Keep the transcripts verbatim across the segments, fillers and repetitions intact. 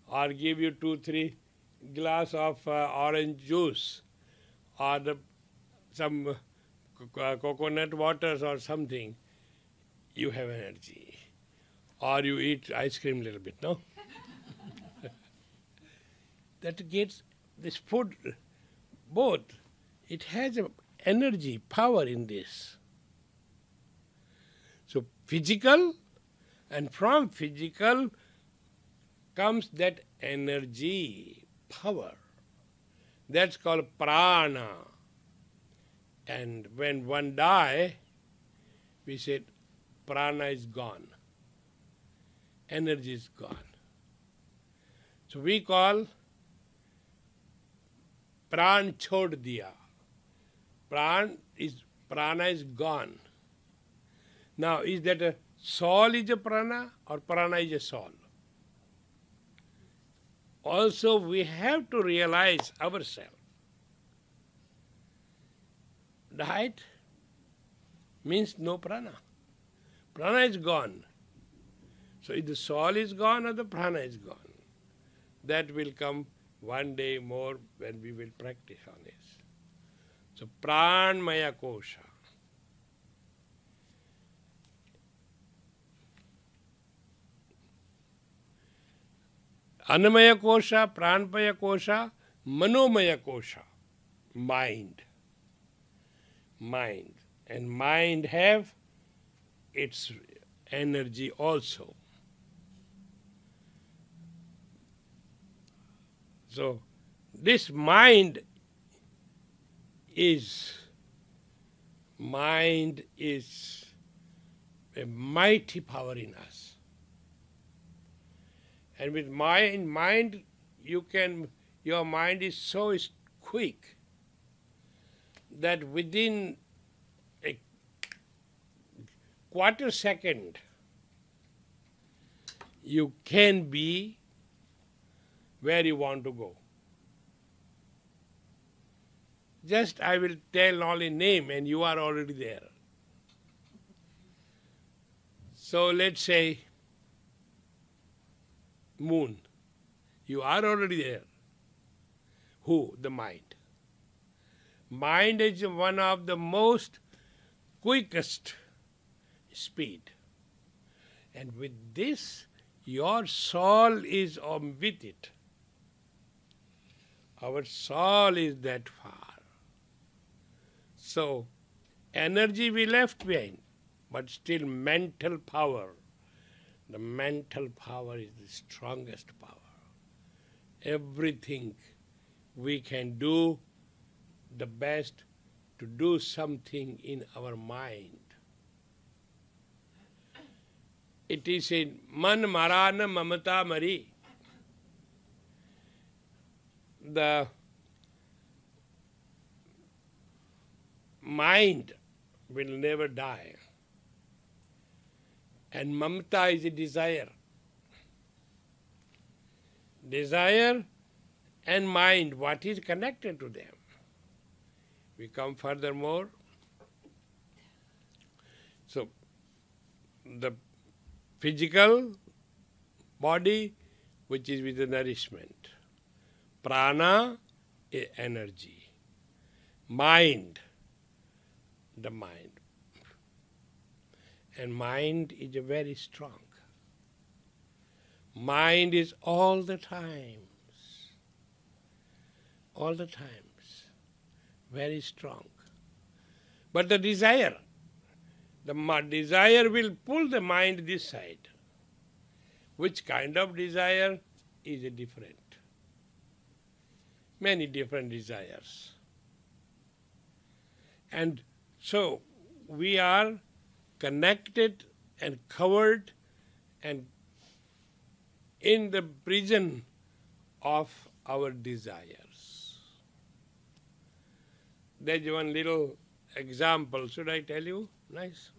or give you two, three glass of uh, orange juice, or the, some uh, co- coconut waters or something, you have energy. Or you eat ice cream a little bit, no? That gets this food, both. It has a energy, power in this. So physical, and from physical comes that energy, power. That's called prana. And when one die, we said prana is gone. Energy is gone. So we call pran chhod diya. Pran is, prana is gone. Now, is that a soul is a prana or prana is a soul? Also, we have to realize ourselves. Diet means no prana. Prana is gone. So if the soul is gone or the prana is gone, that will come one day more when we will practice on this. So pranmaya kosha. Annamaya kosha, pranmaya kosha, manomaya kosha. Mind. Mind. And mind have its energy also. So this mind is, mind is a mighty power in us. And with mind, mind you can, your mind is so quick that within a quarter second you can be where you want to go. Just I will tell only name and you are already there. So let's say moon. You are already there. Who? The mind. Mind is one of the most quickest speed. And with this, your soul is on with it. Our soul is that far. So, energy we left behind, but still mental power. The mental power is the strongest power. Everything we can do the best to do something in our mind. It is in man marana mamata mari. The mind will never die. And mamata is a desire. Desire and mind, what is connected to them? We come furthermore. So, the physical body, which is with the nourishment. Prana, energy. Mind, the mind. And mind is a very strong. Mind is all the times. All the times. Very strong. But the desire, the desire will pull the mind this side. Which kind of desire is a different. Many different desires. And so we are connected and covered and in the prison of our desires. There's one little example. Should I tell you? Nice.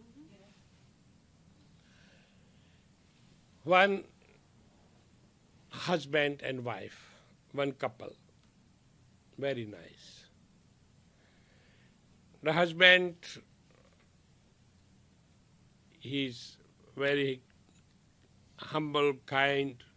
One husband and wife, one couple. Very nice. The husband, he's very humble, kind,